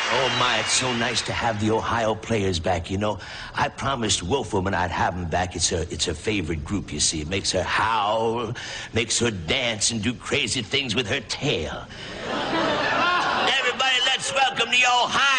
Oh, my, it's so nice to have the Ohio Players back, you know. I promised Wolfwoman I'd have them back. It's her favorite group, you see. It makes her howl, makes her dance and do crazy things with her tail. Everybody, let's welcome the Ohio